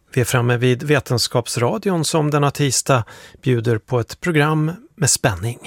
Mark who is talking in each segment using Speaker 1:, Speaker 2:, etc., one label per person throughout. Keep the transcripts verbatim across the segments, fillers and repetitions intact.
Speaker 1: Vi är framme vid Vetenskapsradion som denna tisdag bjuder på ett program med spänning.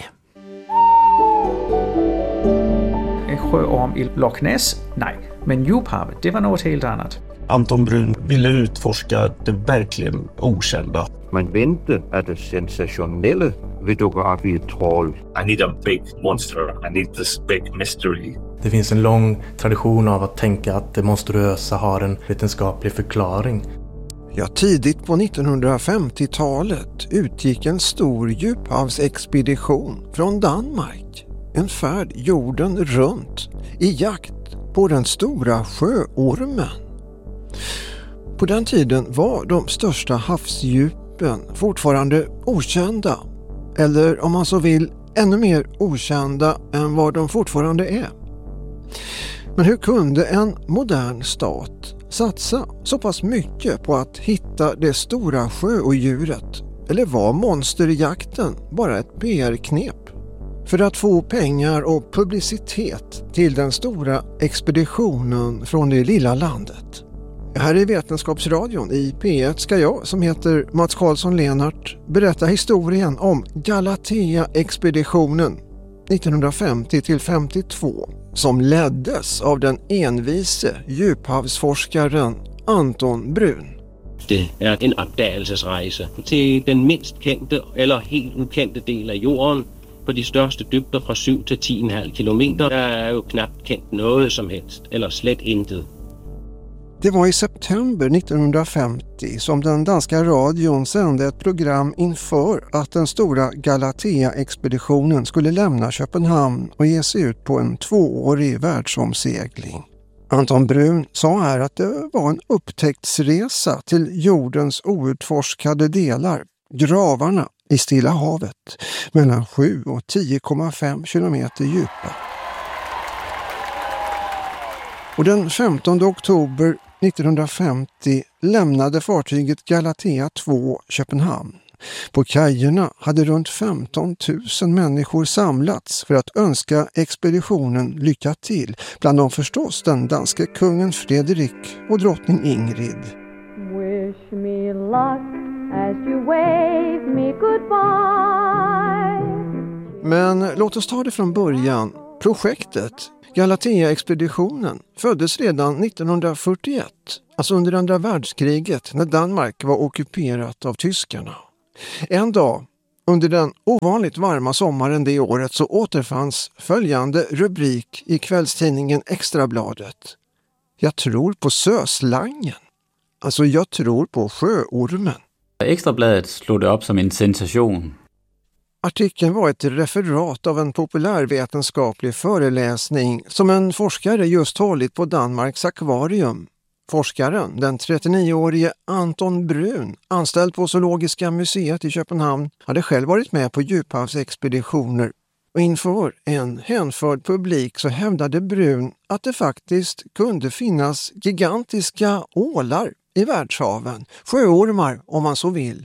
Speaker 2: En sjöorm i Loch Ness? Nej, men djuphavet, det var något helt annat.
Speaker 3: Anton Brun ville utforska det verkligen okända.
Speaker 4: Man väntar att det sensationella vill duka upp i ett troll.
Speaker 5: I need a big monster. I need this big mystery.
Speaker 6: Det finns en lång tradition av att tänka att det monstruösa har en vetenskaplig förklaring.
Speaker 7: Ja, tidigt på nittonhundrafemtiotalet utgick en stor djuphavsexpedition från Danmark. En färd jorden runt i jakt på den stora sjöormen. På den tiden var de största havsdjupen fortfarande okända. Eller om man så vill, ännu mer okända än vad de fortfarande är. Men hur kunde en modern stat satsa så pass mycket på att hitta det stora sjöodjuret? Eller var monsterjakten bara ett P R-knep? För att få pengar och publicitet till den stora expeditionen från det lilla landet. Här i Vetenskapsradion i P ett ska jag, som heter Mats Karlsson Lenart, berätta historien om Galatea-expeditionen nittonhundrafemtio till femtiotvå som leddes av den envise djuphavsforskaren Anton Brun.
Speaker 8: Det är en opdagelsesrejse till den minst kendte eller helt ukendte del av jorden på de största dybder från sju till tio komma fem kilometer. Det är ju knappt känt något som helst, eller slett intet.
Speaker 7: Det var i september nittonhundrafemtio som den danska radion sände ett program inför att den stora Galatea-expeditionen skulle lämna Köpenhamn och ge sig ut på en tvåårig världsomsegling. Anton Brun sa här att det var en upptäcktsresa till jordens outforskade delar, gravarna i Stilla havet, mellan sju och tio komma fem kilometer djupa. Och den femtonde oktober nittonhundrafemtio lämnade fartyget Galatea två Köpenhamn. På kajerna hade runt femton tusen människor samlats för att önska expeditionen lycka till. Bland dem förstås den danske kungen Frederik och drottning Ingrid.
Speaker 9: Wish me luck as you wave me goodbye.
Speaker 7: Men låt oss ta det från början. Projektet Galatea-expeditionen föddes redan nittonhundrafyrtioett, alltså under andra världskriget när Danmark var ockuperat av tyskarna. En dag, under den ovanligt varma sommaren det året, så återfanns följande rubrik i kvällstidningen Extrabladet. Jag tror på söslangen. Alltså jag tror på sjöormen.
Speaker 10: Extrabladet slog det upp som en sensation.
Speaker 7: Artikeln var ett referat av en populärvetenskaplig föreläsning som en forskare just hållit på Danmarks akvarium. Forskaren, den trettionioårige Anton Brun, anställd på Zoologiska museet i Köpenhamn, hade själv varit med på djuphavsexpeditioner. Och inför en hänförd publik så hävdade Brun att det faktiskt kunde finnas gigantiska ålar i världshaven, sjöormar om man så vill.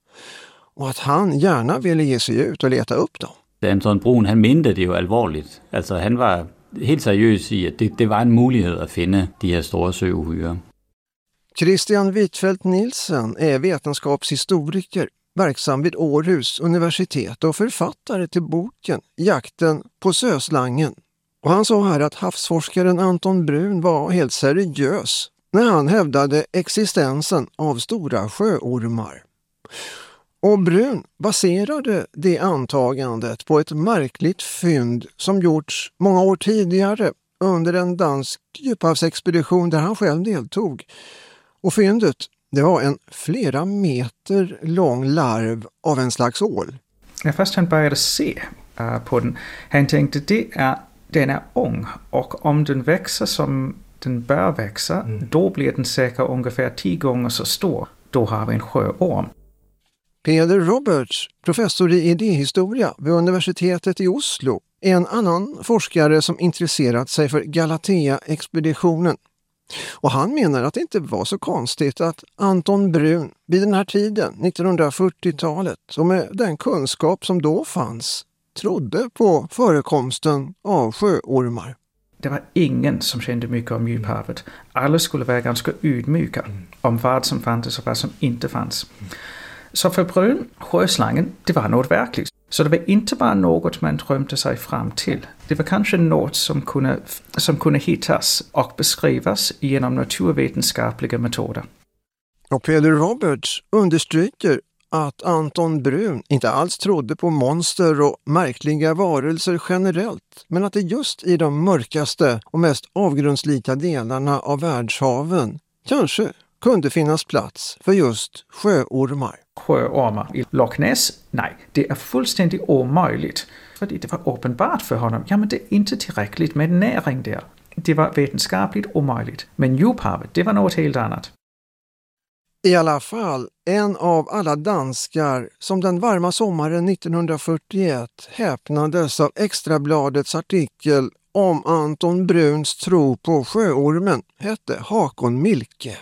Speaker 7: Och att han gärna ville ge sig ut och leta upp dem.
Speaker 10: Anton Brun, han mente det ju allvarligt. Alltså han var helt seriös i att det, det var en möjlighet att finna de här stora sjöohyra.
Speaker 7: Christian Wittfeldt Nielsen är vetenskapshistoriker, verksam vid Århus universitet och författare till boken Jakten på söslangen. Och han sa här att havsforskaren Anton Brun var helt seriös när han hävdade existensen av stora sjöormar. Och Brun baserade det antagandet på ett märkligt fynd som gjorts många år tidigare under en dansk djuphavsexpedition där han själv deltog. Och fyndet, det var en flera meter lång larv av en slags ål.
Speaker 2: När först han började se uh, på den, han tänkte det är, den är ung och om den växer som den bör växa, mm. då blir den säkert ungefär tio gånger så stor. Då har vi en sjöorm.
Speaker 7: Peder Roberts, professor i idéhistoria vid universitetet i Oslo, är en annan forskare som intresserat sig för Galatea-expeditionen. Och han menar att det inte var så konstigt att Anton Brun vid den här tiden, nittonhundrafyrtiotalet, och med den kunskap som då fanns, trodde på förekomsten av sjöormar.
Speaker 2: Det var ingen som kände mycket om djuphavet. Alla skulle vara ganska ödmjuka om vad som fanns och vad som inte fanns. Så för Brun, sjöslangen, det var något verkligt. Så det var inte bara något man drömde sig fram till. Det var kanske något som kunde, som kunde hittas och beskrivas genom naturvetenskapliga metoder.
Speaker 7: Och Peder Roberts understryker att Anton Brun inte alls trodde på monster och märkliga varelser generellt, men att det just i de mörkaste och mest avgrundslika delarna av världshaven kanske kunde finnas plats för just sjöormar.
Speaker 2: Sjöormar i Loch Ness? Nej, det är fullständigt omöjligt. För det var uppenbart för honom, ja men det är inte tillräckligt med näring där. Det var vetenskapligt omöjligt. Men djuphavet, det var något helt annat.
Speaker 7: I alla fall en av alla danskar som den varma sommaren nittonhundrafyrtioett häpnades av Extrabladets artikel om Anton Bruns tro på sjöormen hette Hakon Milke.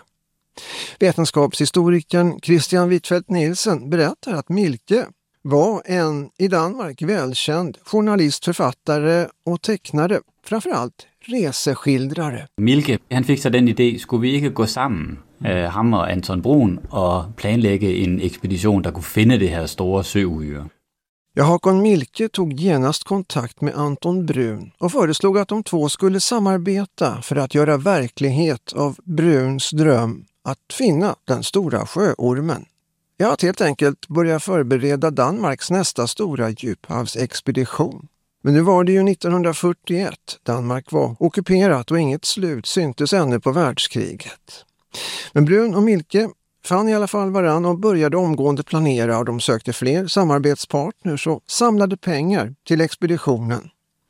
Speaker 7: Vetenskapshistorikern Christian Wittfeldt Nielsen berättar att Milke var en i Danmark välkänd journalist, författare och tecknare, framförallt reseskildrare.
Speaker 10: Milke, han fick så den idé, skulle vi inte gå samman, äh, han och Anton Brun, och planlägga en expedition där kunde finna det här stora sjöuhyre.
Speaker 7: Ja, Hakon Milke tog genast kontakt med Anton Brun och föreslog att de två skulle samarbeta för att göra verklighet av Bruns dröm att finna den stora sjöormen. Ja, att helt enkelt börja förbereda Danmarks nästa stora djuphavsexpedition. Men nu var det ju nittonhundrafyrtioett, Danmark var ockuperat och inget slut syntes ännu på världskriget. Men Brun och Milke fann i alla fall varann och började omgående planera, och de sökte fler samarbetspartners och samlade pengar till expeditionen.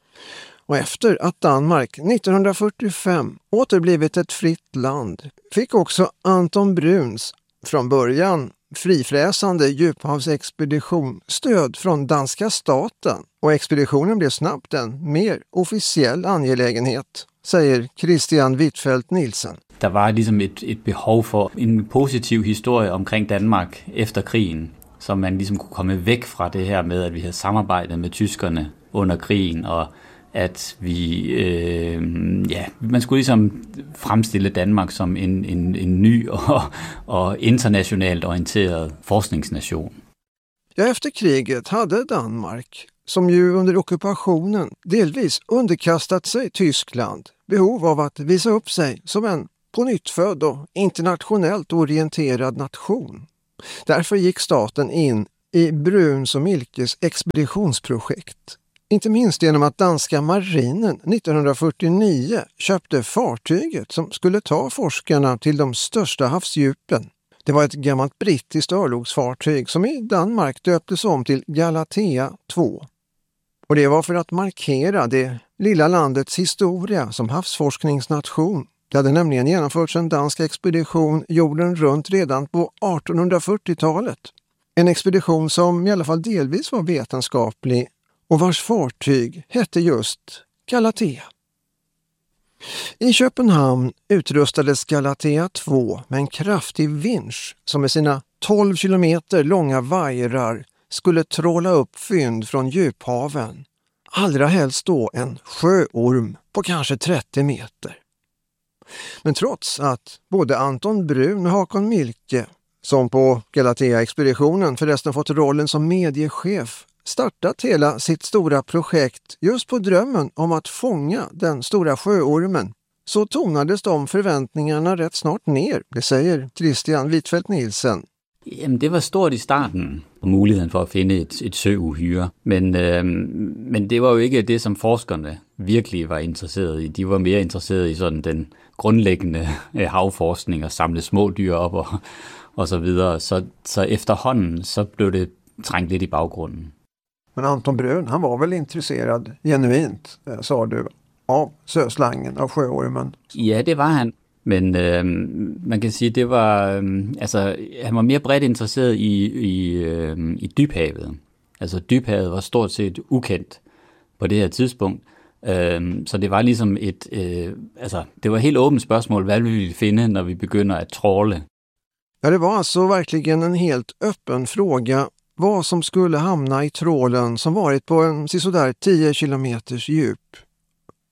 Speaker 7: Och efter att Danmark nittonhundrafyrtiofem återblivit ett fritt land fick också Anton Bruns från början frifräsande djuphavsexpedition stöd från danska staten, och expeditionen blev snabbt en mer officiell angelägenhet, säger Christian Wittfeldt Nielsen.
Speaker 10: Der var liksom et, et behov for en positiv historie omkring Danmark efter krigen, så man ligesom kunne komme væk fra det her med, at vi havde samarbejdet med tyskerne under krigen, og at vi, øh, ja, man skulle ligesom fremstille Danmark som en, en, en ny og, og internationalt orienteret forskningsnation.
Speaker 7: Ja, efter kriget hade Danmark, som ju under ockupationen delvis underkastat sig Tyskland, behov av att visa upp sig som en pånyttfödd och internationellt orienterad nation. Därför gick staten in i Bruns och Milkes expeditionsprojekt. Inte minst genom att danska marinen nittonhundrafyrtionio köpte fartyget som skulle ta forskarna till de största havsdjupen. Det var ett gammalt brittiskt örlogsfartyg som i Danmark döptes om till Galatea två. Och det var för att markera det lilla landets historia som havsforskningsnation. Det hade nämligen genomförts en dansk expedition jorden runt redan på artonhundrafyrtiotalet. En expedition som i alla fall delvis var vetenskaplig och vars fartyg hette just Galatea. I Köpenhamn utrustades Galatea två med en kraftig vinsch som med sina tolv kilometer långa vajrar skulle tråla upp fynd från djuphaven. Allra helst då en sjöorm på kanske trettio meter. Men trots att både Anton Brun och Hakon Milke, som på Galatea-expeditionen förresten fått rollen som mediechef, startat hela sitt stora projekt just på drömmen om att fånga den stora sjöormen, så tonades de förväntningarna rätt snart ner, det säger Christian Wittfeldt Nielsen.
Speaker 10: Jamen, det var stort i starten, muligheden for at finde et, et søuhyre, men, øh, men det var jo ikke det, som forskerne virkelig var interesseret i. De var mere interesseret i sådan den grundlæggende øh, havforskning og samle små dyr op og, og så videre. Så, så efterhånden så blev det trængt lidt i baggrunden.
Speaker 7: Men Anton Brun, han var väl intresserad genuint, sa du, av söslangen, av sjöormen?
Speaker 10: Ja, det var han. Men øh, man kan sige, det var, øh, altså, han var mere bredt interesseret i, i, øh, i dybhavet. Altså dybhavet var stort set ukendt på det her tidspunkt. Øh, så det var ligesom et, øh, altså, det var et helt åbent spørgsmål, hvad vi ville finde, når vi begynder at tråle.
Speaker 7: Ja, det var alltså verkligen en helt öppen fråga vad som skulle hamna i trålen som varit på en sådär tio kilometers djup.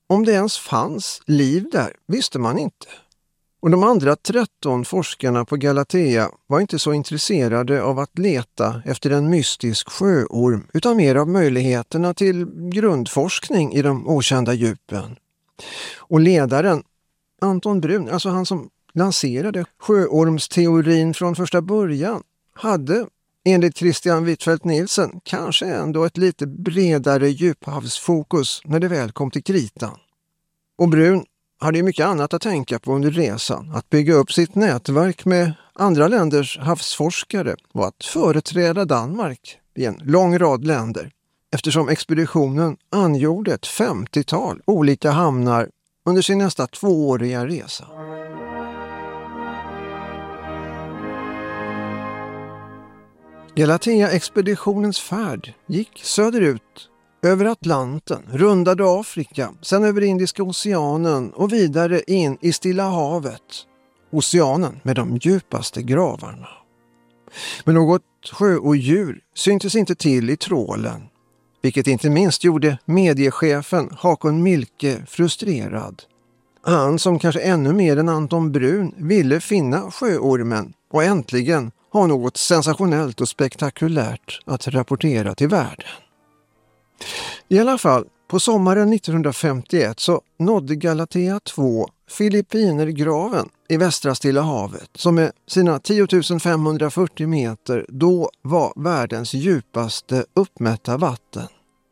Speaker 7: om det ens fanns liv där visste man inte. Och de andra tretton forskarna på Galatea var inte så intresserade av att leta efter en mystisk sjöorm utan mer av möjligheterna till grundforskning i de okända djupen. Och ledaren, Anton Brun, alltså han som lanserade sjöormsteorin från första början, hade enligt Christian Wittfeldt Nielsen kanske ändå ett lite bredare djuphavsfokus när det väl kom till kritan. Och Brun hade ju mycket annat att tänka på under resan, att bygga upp sitt nätverk med andra länders havsforskare och att företräda Danmark i en lång rad länder, eftersom expeditionen angjorde ett femtiotal olika hamnar under sin nästa tvååriga resa. Galatea-expeditionens färd gick söderut över Atlanten, rundade Afrika, sen över Indiska oceanen och vidare in i Stilla havet. Oceanen med de djupaste gravarna. Men något sjöodjur syntes inte till i trålen, vilket inte minst gjorde mediechefen Hakon Milke frustrerad. Han som kanske ännu mer än Anton Brun ville finna sjöormen och äntligen ha något sensationellt och spektakulärt att rapportera till världen. I alla fall, på sommaren nittonhundrafemtioett så nådde Galatea två Filippinergraven i västra Stilla havet som med sina tio tusen femhundrafyrtio meter då var världens djupaste uppmätta vatten.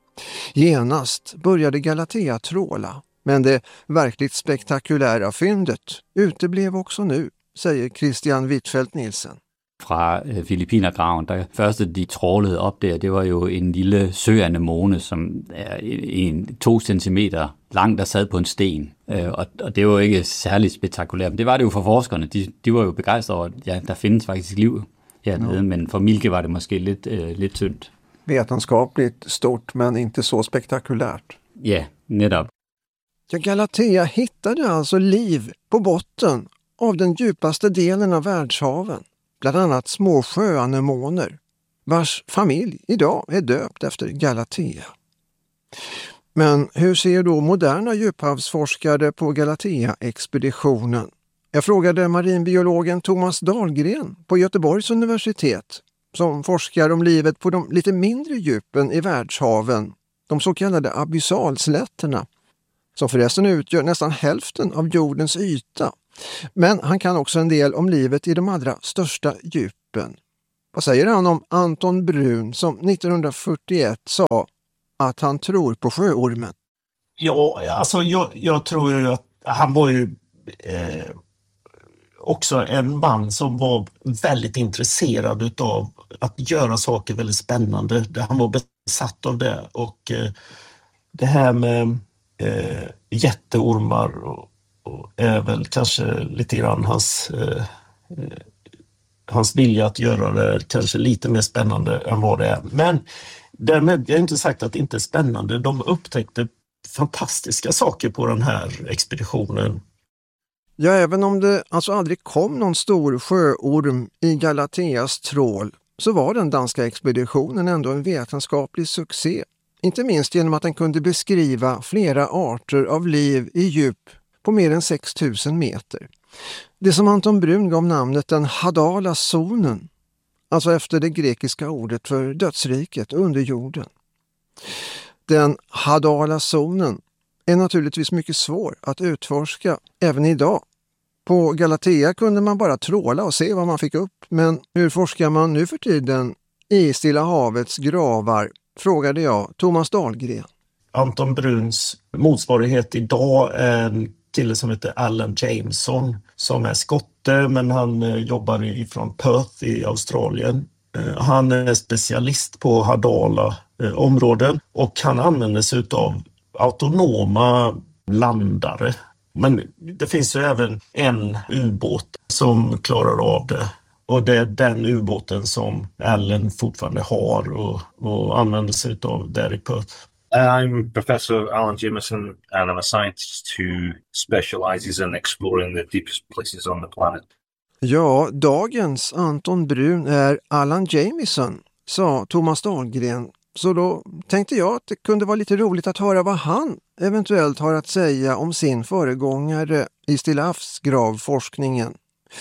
Speaker 7: Genast började Galatea tråla, men det verkligt spektakulära fyndet uteblev också nu, säger Christian Wittfeldt Nielsen.
Speaker 10: Fra Filippinergraven, der første de trålede op der, det var jo en lille søanemone, som er en, to centimeter lang, der sad på en sten. Og, og det var jo ikke særligt spektakulært, men det var det jo for forskerne. De, de var jo begejstrede over, at ja, der findes faktisk liv hernede, ja. Men for Milke var det måske lidt, øh, lidt tyndt.
Speaker 7: Vetenskapligt stort, men inte så spektakulärt.
Speaker 10: Ja, netop.
Speaker 7: Ja, Galatea hittade alltså liv på botten av den djupaste delen av världshaven. Bland annat små sjöanemoner, vars familj idag är döpt efter Galatea. Men hur ser då moderna djuphavsforskare på Galatea-expeditionen? Jag frågade marinbiologen Thomas Dahlgren på Göteborgs universitet, som forskar om livet på de lite mindre djupen i världshaven, de så kallade abyssalslätterna, som förresten utgör nästan hälften av jordens yta. Men han kan också en del om livet i de allra största djupen. Vad säger han om Anton Brun som nittonhundrafyrtioett sa att han tror på sjöormen?
Speaker 3: Ja, alltså jag, jag tror ju att han var ju eh, också en man som var väldigt intresserad av att göra saker väldigt spännande. Han var besatt av det, och eh, det här med eh, jätteormar och Och är väl kanske lite grann hans, eh, hans vilja att göra det kanske lite mer spännande än vad det är. Men därmed är inte sagt att det inte är spännande. De upptäckte fantastiska saker på den här expeditionen.
Speaker 7: Ja, även om det alltså aldrig kom någon stor sjöorm i Galateas trål så var den danska expeditionen ändå en vetenskaplig succé. Inte minst genom att den kunde beskriva flera arter av liv i djup på mer än sex tusen meter. Det som Anton Brun gav namnet den Hadala-zonen, alltså efter det grekiska ordet för dödsriket under jorden. Den Hadala-zonen är naturligtvis mycket svår att utforska även idag. På Galatea kunde man bara tråla och se vad man fick upp, men hur forskar man nu för tiden i Stilla havets gravar, frågade jag Thomas Dahlgren.
Speaker 3: Anton Bruns motsvarighet idag är en kille som heter Alan Jameson, som är skotte, men han eh, jobbar ifrån Perth i Australien. Eh, han är specialist på Hadala eh, områden, och han använder sig av autonoma landare. Men det finns ju även en ubåt som klarar av det, och det är den ubåten som Alan fortfarande har och, och använder sig av där i Perth.
Speaker 5: I'm Professor Alan Jameson, and I'm a scientist who specializes in exploring the deepest places on the planet.
Speaker 7: Ja, dagens Anton Brun är Alan Jameson, sa Thomas Dahlgren, Så då tänkte jag att det kunde vara lite roligt att höra vad han eventuellt har att säga om sin föregångare i Stillahavsgravforskningen.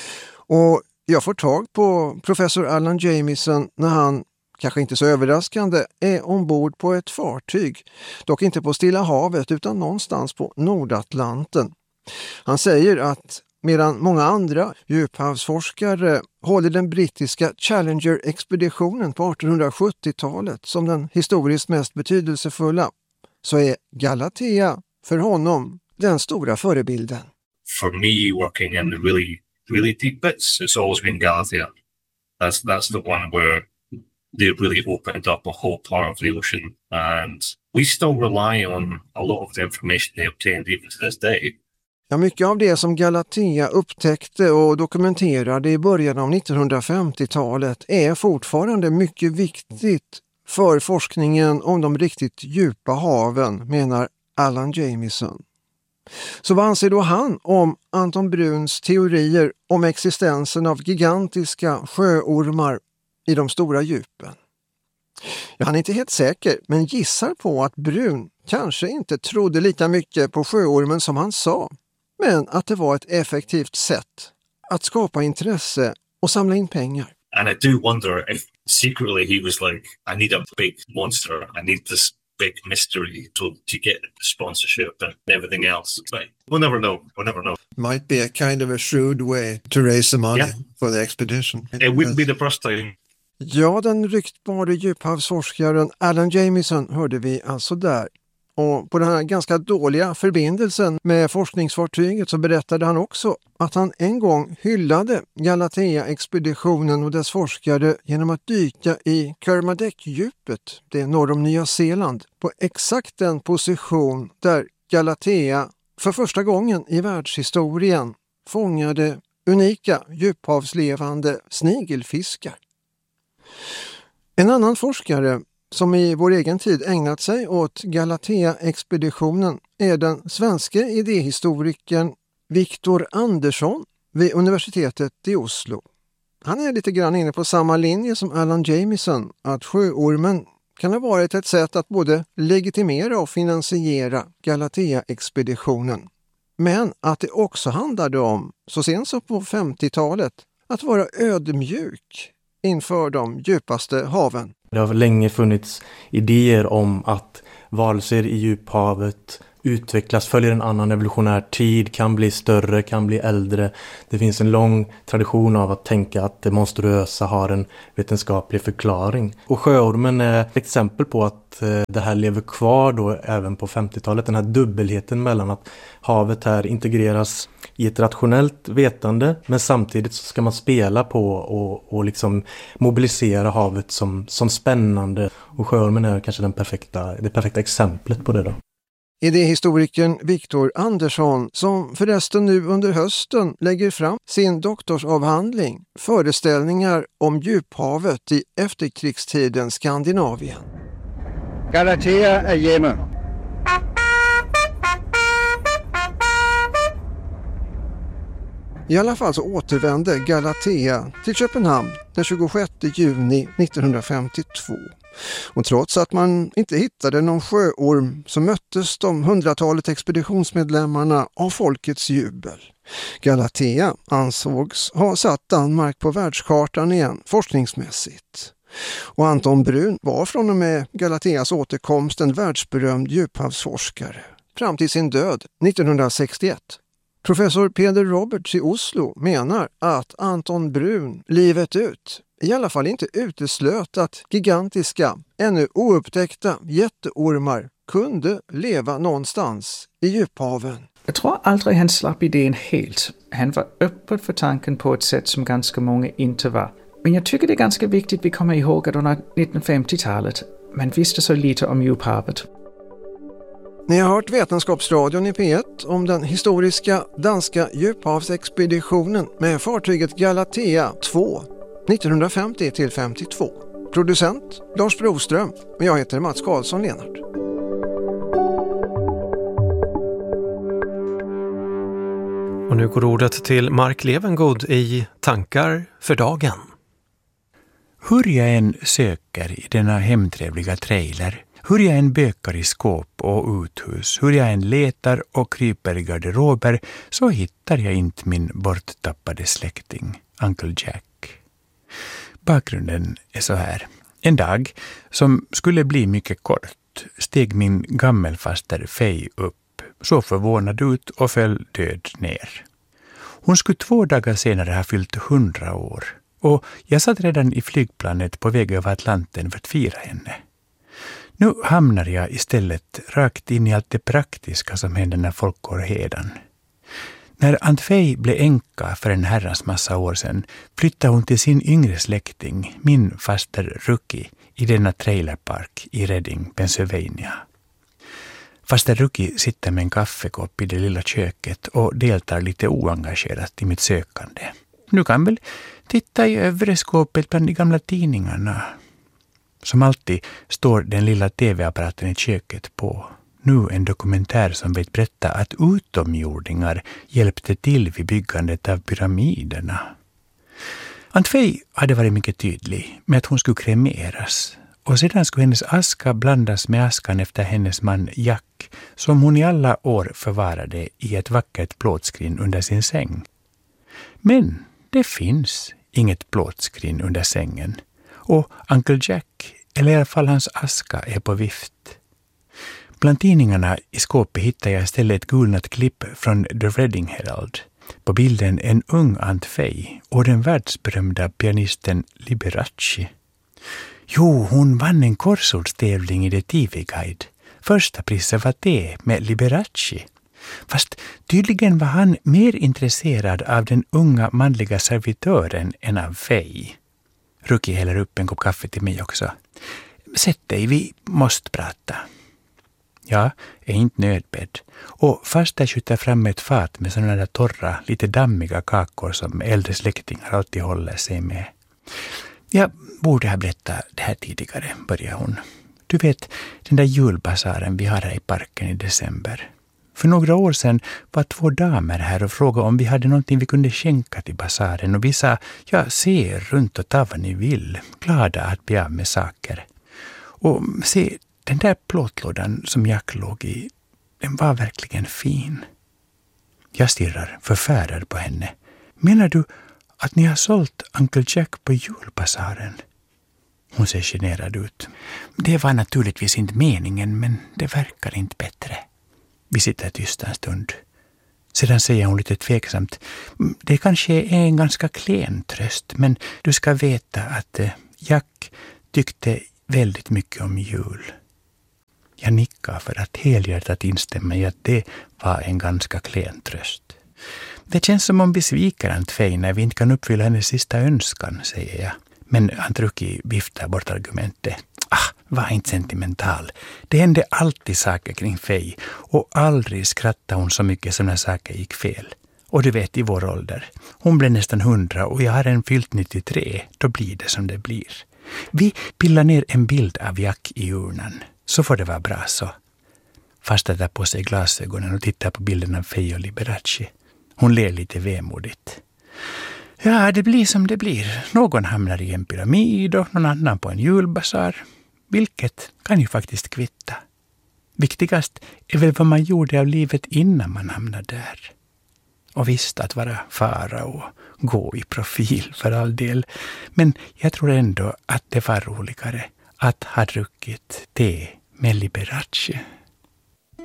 Speaker 7: Och jag får tag på professor Alan Jamieson när han, kanske inte så överraskande, är ombord på ett fartyg. Dock inte på Stilla havet utan någonstans på Nordatlanten. Han säger att medan många andra djuphavsforskare håller den brittiska Challenger-expeditionen på artonhundrasjuttiotalet som den historiskt mest betydelsefulla, så är Galatea för honom den stora förebilden.
Speaker 5: For me, working in the really, really deep bits, it's always been Galatea. That's that's the one where they really opened up a whole part of the ocean, and we still rely on a lot of the information they obtained even to this day.
Speaker 7: Ja, mycket av det som Galatea upptäckte och dokumenterade i början av nittonhundrafemtiotalet är fortfarande mycket viktigt för forskningen om de riktigt djupa haven, menar Alan Jamieson. Så vad anser då han om Anton Bruns teorier om existensen av gigantiska sjöormar i de stora djupen? Ja, han är inte helt säker, men gissar på att Brun kanske inte trodde lika mycket på sjöormen som han sa, men att det var ett effektivt sätt att skapa intresse och samla in pengar.
Speaker 5: And I do wonder if secretly he was like, I need a big monster, I need this big mystery to to get sponsorship and everything else. But we'll never know. We'll never know.
Speaker 7: Might be a kind of a shrewd way to raise some money
Speaker 5: Yeah.
Speaker 7: for the expedition.
Speaker 5: It wouldn't be the first time.
Speaker 7: Ja, den ryktbare djuphavsforskaren Alan Jamieson hörde vi alltså där. Och på den här ganska dåliga förbindelsen med forskningsfartyget så berättade han också att han en gång hyllade Galatea-expeditionen och dess forskare genom att dyka i Kermadec-djupet, det är norr om Nya Zeeland, på exakt den position där Galatea för första gången i världshistorien fångade unika djuphavslevande snigelfiskar. En annan forskare som i vår egen tid ägnat sig åt Galatea-expeditionen är den svenska idéhistorikern Viktor Andersson vid universitetet i Oslo. Han är lite grann inne på samma linje som Alan Jamieson, att sjöormen kan ha varit ett sätt att både legitimera och finansiera Galatea-expeditionen. Men att det också handlade om, så sent som på femtiotalet, att vara ödmjuk inför de djupaste haven.
Speaker 6: Det har länge funnits idéer om att varelser i djuphavet utvecklas, följer en annan evolutionär tid, kan bli större, kan bli äldre. Det finns en lång tradition av att tänka att det monstruösa har en vetenskaplig förklaring. Och sjöormen är ett exempel på att det här lever kvar då även på femtiotalet. Den här dubbelheten mellan att havet här integreras i ett rationellt vetande, men samtidigt så ska man spela på och, och liksom mobilisera havet som, som spännande. Och sjöormen är kanske den perfekta, det perfekta exemplet på det då.
Speaker 7: Idéhistorikern Viktor Andersson, som förresten nu under hösten lägger fram sin doktorsavhandling Föreställningar om djuphavet i efterkrigstidens Skandinavien.
Speaker 11: Galatea är Jemen.
Speaker 7: I alla fall så återvände Galatea till Köpenhamn den tjugosjätte juni nittonhundrafemtiotvå. Och trots att man inte hittade någon sjöorm så möttes de hundratalet expeditionsmedlemmarna av folkets jubel. Galatea ansågs ha satt Danmark på världskartan igen forskningsmässigt. Och Anton Brun var från och med Galateas återkomst en världsberömd djuphavsforskare fram till sin död nittonhundrasextioett. Professor Peder Roberts i Oslo menar att Anton Brun livet ut i alla fall inte uteslöt att gigantiska, ännu oupptäckta jätteormar kunde leva någonstans i djuphaven.
Speaker 2: Jag tror aldrig han slapp idén helt. Han var öppen för tanken på ett sätt som ganska många inte var. Men jag tycker det är ganska viktigt att vi kommer ihåg att under nittonhundrafemtiotalet man visste så lite om djuphavet.
Speaker 7: Ni har hört Vetenskapsradion i P ett om den historiska danska djuphavsexpeditionen med fartyget Galatea två nittonhundrafemtio till femtiotvå. Producent Lars Broström och jag heter Mats Karlsson Lenart.
Speaker 1: Och nu går ordet till Mark Levengood i Tankar för dagen.
Speaker 12: Hur jag än söker i denna hemtrevliga trailer, hur jag än bökar i skåp och uthus, hur jag än letar och kryper i garderober, så hittar jag inte min borttappade släkting, Uncle Jack. Bakgrunden är så här. En dag, som skulle bli mycket kort, steg min gammelfaster Fej upp, så förvånad ut och föll död ner. Hon skulle två dagar senare ha fyllt hundra år, och jag satt redan i flygplanet på väg över Atlanten för att fira henne. Nu hamnar jag istället rakt in i allt det praktiska som händer när folk går hedan. När Aunt Fej blev änka för en herrans massa år sedan flyttade hon till sin yngre släkting, min faster Ruki, i denna trailerpark i Reading, Pennsylvania. Faster Ruki sitter med en kaffekopp i det lilla köket och deltar lite oengagerat i mitt sökande. Du kan väl titta i övre skåpet bland de gamla tidningarna. Som alltid står den lilla tv-apparaten i köket på. Nu en dokumentär som vet berätta att utomjordingar hjälpte till vid byggandet av pyramiderna. Aunt Fej hade varit mycket tydlig med att hon skulle kremeras, och sedan skulle hennes aska blandas med askan efter hennes man Jack, som hon i alla år förvarade i ett vackert plåtskrin under sin säng. Men det finns inget plåtskrin under sängen, och Uncle Jack, eller i alla fall hans aska, är på vift. Bland tidningarna i skåpet hittar jag istället ett gulnat klipp från The Reading Herald. På bilden en ung Aunt Fej och den världsberömda pianisten Liberace. Jo, hon vann en korsordstävling i The T V-guide. Första priset var det med Liberace. Fast tydligen var han mer intresserad av den unga manliga servitören än av Fej. Ruki häller upp en kopp kaffe till mig också. Sätt dig, vi måste prata. Jag är inte nödbedd, och fast jag skjuter fram ett fat med sådana där torra, lite dammiga kakor som äldre släktingar alltid håller sig med. Jag borde ha berättat det här tidigare, börjar hon. Du vet, den där julbasaren vi har här i parken i december. För några år sedan var två damer här och frågade om vi hade någonting vi kunde skänka till basaren, och vi sa, ja, se runt och ta vad ni vill, glada att bli av med saker. Och se, den där plåtlådan som Jack låg i, den var verkligen fin. Jag stirrar förfärad på henne. Menar du att ni har sålt Uncle Jack på julbasaren? Hon ser generad ut. Det var naturligtvis inte meningen, men det verkar inte bättre. Vi sitter tysta en stund. Sedan säger hon lite tveksamt. Det kanske är en ganska klen tröst, men du ska veta att Jack tyckte väldigt mycket om jul. Jag nickar för att helhjärtat instämma i att det var en ganska klen tröst. Det känns som om vi sviker Aunt Fej när vi inte kan uppfylla hennes sista önskan, säger jag. Men Aunt Ruki viftar bort argumentet. Ah, var inte sentimental. Det hände alltid saker kring Fej, och aldrig skrattade hon så mycket som när saker gick fel. Och du vet, i vår ålder. Hon blev nästan hundra och jag har en fyllt nittiotre. Då blir det som det blir. Vi pillar ner en bild av Jack i urnan. Så får det vara bra så. Fast tar på sig glasögonen och tittar på bilden av Fej och Liberace. Hon ler lite vemodigt. Ja, det blir som det blir. Någon hamnar i en pyramid och någon annan på en julbasar. Vilket kan ju faktiskt kvitta. Viktigast är väl vad man gjorde av livet innan man hamnade där. Och visst, att vara fara och gå i profil för all del. Men jag tror ändå att det var roligare att ha druckit te med Liberace.